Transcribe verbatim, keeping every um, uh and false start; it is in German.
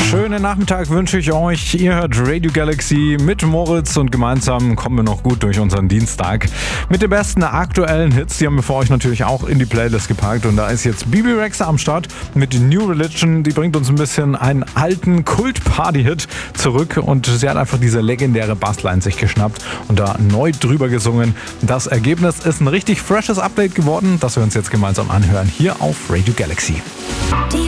Schönen Nachmittag wünsche ich euch. Ihr hört Radio Galaxy mit Moritz und gemeinsam kommen wir noch gut durch unseren Dienstag. Mit den besten aktuellen Hits, die haben wir für euch natürlich auch in die Playlist gepackt. Und da ist jetzt Bibi Rexha am Start mit New Religion. Die bringt uns ein bisschen einen alten Kult-Party-Hit zurück und sie hat einfach diese legendäre Bassline sich geschnappt und da neu drüber gesungen. Das Ergebnis ist ein richtig freshes Update geworden, das wir uns jetzt gemeinsam anhören hier auf Radio Galaxy. Die